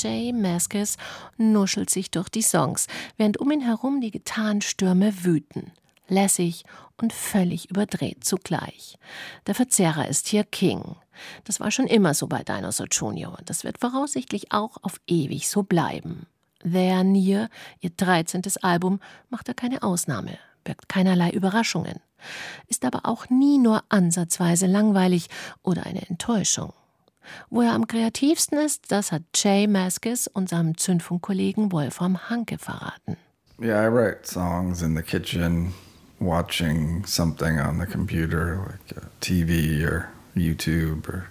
J Mascis nuschelt sich durch die Songs, während um ihn herum die Gitarrenstürme wüten. Lässig und völlig überdreht zugleich. Der Verzerrer ist hier King. Das war schon immer so bei Dinosaur Jr. und das wird voraussichtlich auch auf ewig so bleiben. There Near, ihr 13. Album, macht da keine Ausnahme, birgt keinerlei Überraschungen, ist aber auch nie nur ansatzweise langweilig oder eine Enttäuschung. Wo er am kreativsten ist, das hat J Mascis unserem Zündfunkkollegen Wolfram Hanke verraten. Yeah, I write songs in the kitchen, watching something on the computer, like TV or YouTube, or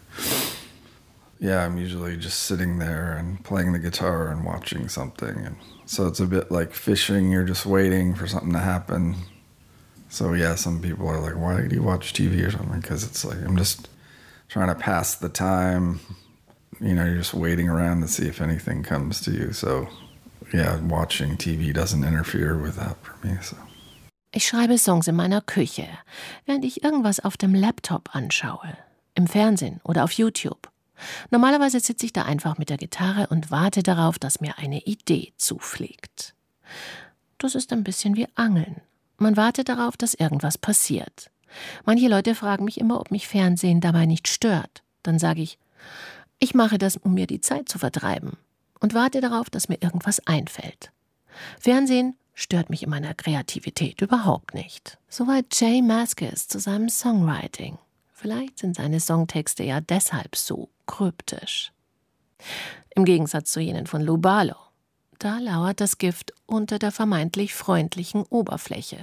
yeah, I'm usually just sitting there and playing the guitar and watching something, and so it's a bit like fishing. You're just waiting for something to happen. So yeah, some people are like, "Why do you watch TV or something?" Because it's like I'm just trying to pass the time. You know, you're just waiting around to see if anything comes to you. So yeah, watching TV doesn't interfere with that for me. So. Ich schreibe Songs in meiner Küche, während ich irgendwas auf dem Laptop anschaue, im Fernsehen oder auf YouTube. Normalerweise sitze ich da einfach mit der Gitarre und warte darauf, dass mir eine Idee zufliegt. Das ist ein bisschen wie Angeln. Man wartet darauf, dass irgendwas passiert. Manche Leute fragen mich immer, ob mich Fernsehen dabei nicht stört. Dann sage ich, ich mache das, um mir die Zeit zu vertreiben und warte darauf, dass mir irgendwas einfällt. Fernsehen stört mich in meiner Kreativität überhaupt nicht. Soweit J Mascis zu seinem Songwriting. Vielleicht sind seine Songtexte ja deshalb so kryptisch. Im Gegensatz zu jenen von Lou Barlow. Da lauert das Gift unter der vermeintlich freundlichen Oberfläche.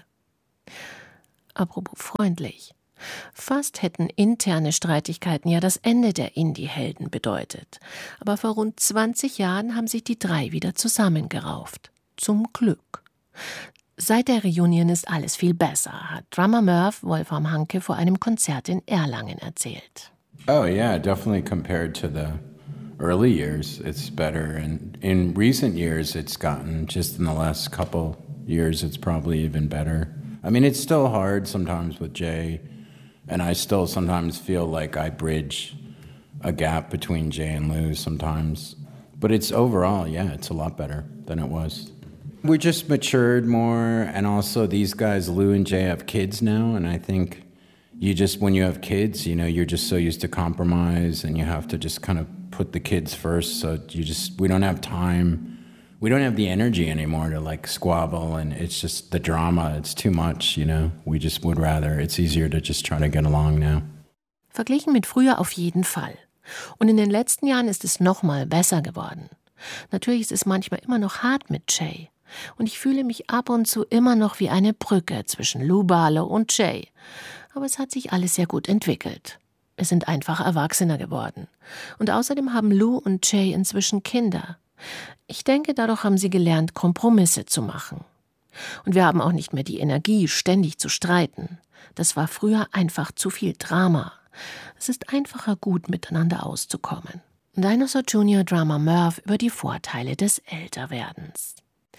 Apropos freundlich. Fast hätten interne Streitigkeiten ja das Ende der Indie-Helden bedeutet. Aber vor rund 20 Jahren haben sich die drei wieder zusammengerauft. Zum Glück. Seit der Reunion ist alles viel besser, hat Drummer Merv Wolfram Hanke vor einem Konzert in Erlangen erzählt. Oh yeah, definitely compared to the early years, it's better. And in recent years, it's gotten, just in the last couple years, it's probably even better. I mean, it's still hard sometimes with Jay, and I still sometimes feel like I bridge a gap between Jay and Lou sometimes. But it's overall, yeah, it's a lot better than it was. We just matured more, and also these guys, Lou and Jay, have kids now, and I think when you have kids, you know, you're just so used to compromise, and you have to just kind of put the kids first, so we don't have time, we don't have the energy anymore to like squabble, and it's just the drama, it's too much, you know, we just would rather, it's easier to just try to get along now. Verglichen mit früher auf jeden Fall. Und in den letzten Jahren ist es noch mal besser geworden. Natürlich ist es manchmal immer noch hart mit Jay. Und ich fühle mich ab und zu immer noch wie eine Brücke zwischen Lou Barlow und Jay. Aber es hat sich alles sehr gut entwickelt. Wir sind einfach erwachsener geworden. Und außerdem haben Lou und Jay inzwischen Kinder. Ich denke, dadurch haben sie gelernt, Kompromisse zu machen. Und wir haben auch nicht mehr die Energie, ständig zu streiten. Das war früher einfach zu viel Drama. Es ist einfacher, gut miteinander auszukommen. Dinosaur Jr. Drummer Merv über die Vorteile des Älterwerdens.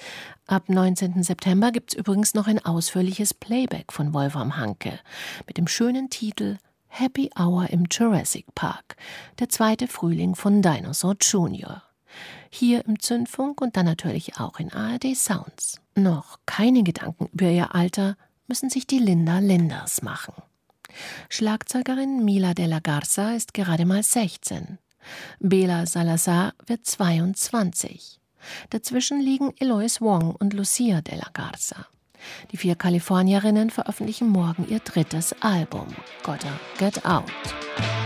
Ab 19. September gibt's übrigens noch ein ausführliches Playback von Wolfram Hanke mit dem schönen Titel Happy Hour im Jurassic Park, der zweite Frühling von Dinosaur Jr. Hier im Zündfunk und dann natürlich auch in ARD Sounds. Noch keine Gedanken über ihr Alter müssen sich die Linda Linders machen. Schlagzeugerin Mila de la Garza ist gerade mal 16. Bela Salazar wird 22. Dazwischen liegen Eloise Wong und Lucia de la Garza. Die 4 Kalifornierinnen veröffentlichen morgen ihr 3. Album, Gotta Get Out.